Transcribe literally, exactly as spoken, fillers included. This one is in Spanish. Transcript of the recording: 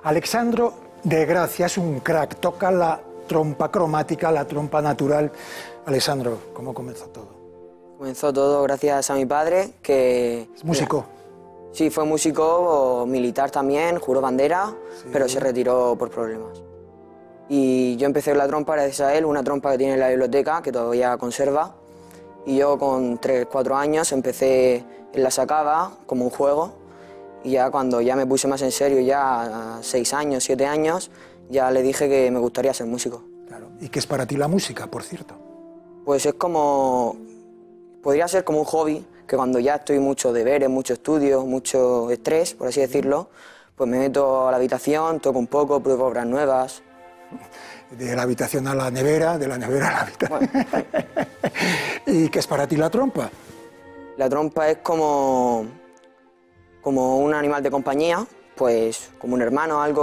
Alexandro de Gracia es un crack, toca la trompa cromática, la trompa natural. Alexandro, ¿cómo comenzó todo? Comenzó todo gracias a mi padre, que... ¿Es músico? Sí, fue músico, militar también, juró bandera, sí. Pero se retiró por problemas. Y yo empecé la trompa gracias a él, una trompa que tiene en la biblioteca, que todavía conserva. Y yo con tres, cuatro años empecé, él la sacaba como un juego. Y ya cuando ya me puse más en serio, ya a seis años, siete años, ya le dije que me gustaría ser músico. Claro. ¿Y qué es para ti la música, por cierto? Pues es como... podría ser como un hobby, que cuando ya estoy mucho deberes, mucho estudio, mucho estrés, por así decirlo, pues me meto a la habitación, toco un poco, pruebo obras nuevas. De la habitación a la nevera, de la nevera a la habitación. Bueno. ¿Y qué es para ti la trompa? La trompa es como, como un animal de compañía, pues como un hermano, algo